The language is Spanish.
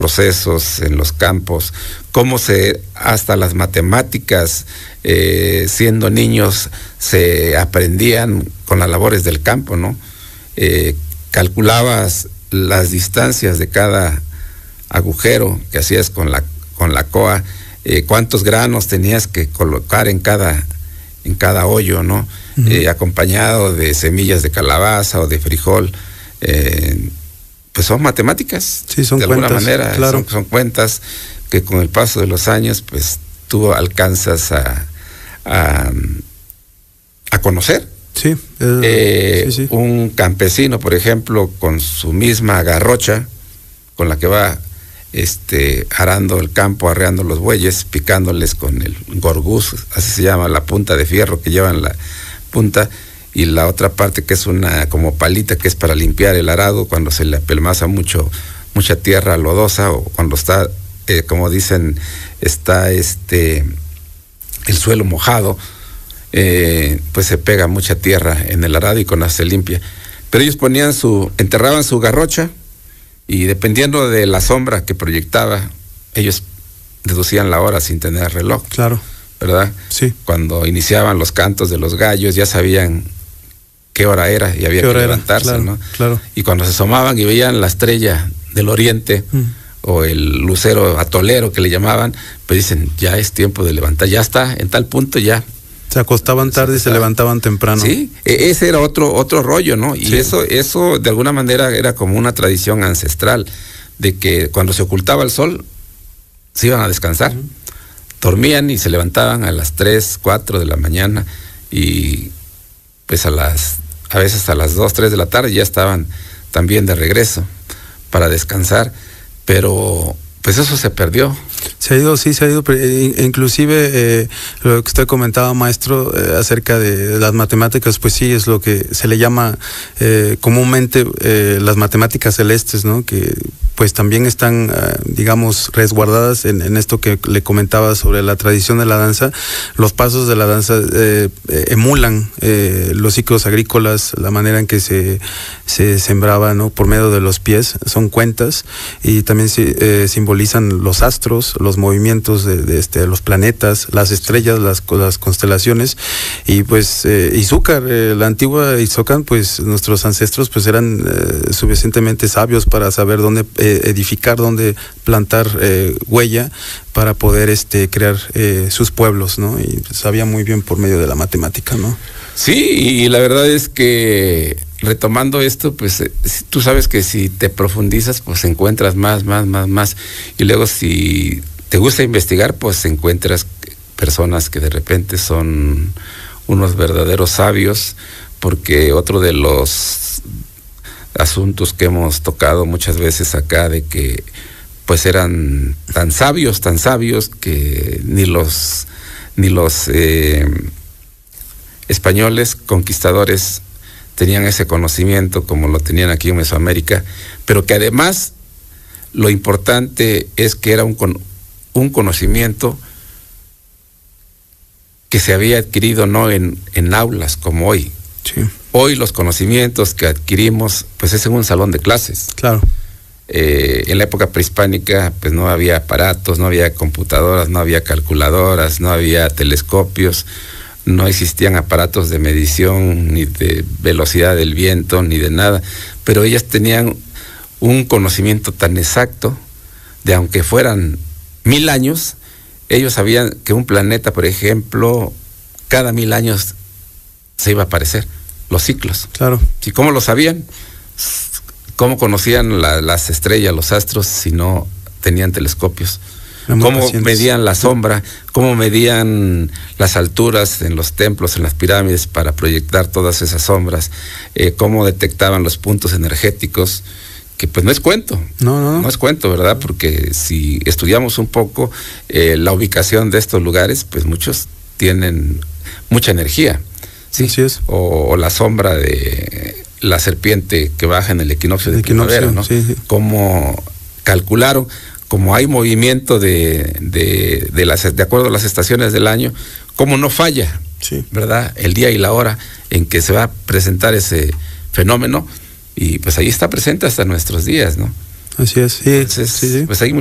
procesos en los campos, cómo hasta las matemáticas, siendo niños, se aprendían con las labores del campo, ¿no? Calculabas las distancias de cada agujero que hacías con la coa, cuántos granos tenías que colocar en cada hoyo, ¿no? Acompañado de semillas de calabaza o de frijol. Pues son matemáticas, sí, son de cuentas, alguna manera, claro. son cuentas que con el paso de los años, pues tú alcanzas a conocer. Sí, sí. Un campesino, por ejemplo, con su misma garrocha, con la que va arando el campo, arreando los bueyes, picándoles con el gorguz, así se llama, la punta de fierro que llevan la punta, y la otra parte que es una como palita que es para limpiar el arado cuando se le apelmaza mucha tierra lodosa, o cuando está, como dicen, está el suelo mojado, pues se pega mucha tierra en el arado y con eso se limpia. Pero ellos enterraban su garrocha, y dependiendo de la sombra que proyectaba, ellos deducían la hora sin tener reloj. Claro. ¿Verdad? Sí. Cuando iniciaban los cantos de los gallos, ya sabían qué hora era y había que levantarse, claro, ¿no? Claro. Y cuando se asomaban y veían la estrella del oriente, o el lucero atolero que le llamaban, pues dicen, ya es tiempo de levantar, ya está, en tal punto ya. Se acostaban tarde y se levantaban temprano. Sí, ese era otro rollo, ¿no? Y sí. eso de alguna manera era como una tradición ancestral, de que cuando se ocultaba el sol, se iban a descansar. Dormían y se levantaban a las 3, 4 de la mañana, y pues a veces a las 2, 3 de la tarde ya estaban también de regreso para descansar, pero pues eso se perdió. Se ha ido, inclusive lo que usted comentaba, maestro, acerca de las matemáticas, pues sí, es lo que se le llama comúnmente las matemáticas celestes, ¿no? Que pues también están, digamos, resguardadas en esto que le comentaba sobre la tradición de la danza. Los pasos de la danza emulan los ciclos agrícolas, la manera en que se sembraba, ¿no? Por medio de los pies, son cuentas, y también simbolizan los astros, los movimientos de los planetas, las estrellas, las constelaciones, y pues Izúcar, la antigua Izócan, pues nuestros ancestros pues eran suficientemente sabios para saber dónde edificar, dónde plantar huella para poder crear sus pueblos, ¿no? Y sabía muy bien por medio de la matemática, ¿no? Sí, y la verdad es que retomando esto, pues tú sabes que si te profundizas, pues encuentras más, y luego si te gusta investigar, pues encuentras personas que de repente son unos verdaderos sabios, porque otro de los asuntos que hemos tocado muchas veces acá, de que pues eran tan sabios que ni los españoles conquistadores tenían ese conocimiento como lo tenían aquí en Mesoamérica, pero que además lo importante es que era un conocimiento que se había adquirido no en aulas como hoy. Sí. Hoy los conocimientos que adquirimos pues es en un salón de clases. Claro. En la época prehispánica pues no había aparatos, no había computadoras, no había calculadoras, no había telescopios, no existían aparatos de medición ni de velocidad del viento ni de nada, pero ellas tenían un conocimiento tan exacto de, aunque fueran 1000 años, ellos sabían que un planeta, por ejemplo, cada 1000 años se iba a aparecer, los ciclos. Claro. ¿Y cómo lo sabían? ¿Cómo conocían las estrellas, los astros, si no tenían telescopios? ¿Cómo medían la sombra? ¿Cómo medían las alturas en los templos, en las pirámides, para proyectar todas esas sombras? ¿Cómo detectaban los puntos energéticos? Que pues no es cuento. No es cuento, ¿verdad? Porque si estudiamos un poco la ubicación de estos lugares, pues muchos tienen mucha energía. Sí, así es. O la sombra de la serpiente que baja en el equinoccio de primavera, ¿no? Sí. Cómo calcularon, como hay movimiento de acuerdo a las estaciones del año, cómo no falla, sí, ¿verdad? El día y la hora en que se va a presentar ese fenómeno, y pues ahí está presente hasta nuestros días, ¿no? Así es, sí. Entonces, sí. pues hay